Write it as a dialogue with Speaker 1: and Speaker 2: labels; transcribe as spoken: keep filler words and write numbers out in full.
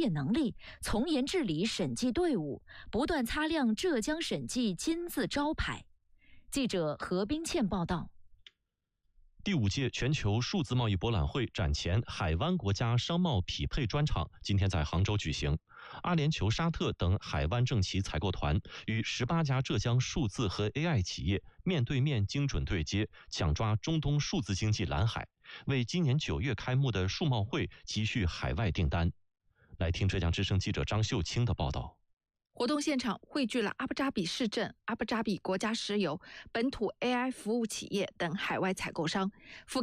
Speaker 1: 业能力，从严治理审计队伍，不断擦亮浙江审计金字招牌。记者何冰倩报道。
Speaker 2: 第五届全球数字贸易博览会展前海湾国家商贸匹配专场今天在杭州举行。阿联酋、沙特等海湾政企采购团与十八家浙江数字和 A I 企业面对面精准对接，抢抓中东数字经济蓝海，为今年九月开幕的数贸会积蓄海外订单。来听浙江之声记者张秀清的报道。
Speaker 3: 活动现场汇聚了阿布扎比市政、阿布扎比国家石油、本土 A I 服务企业等海外采购商，覆盖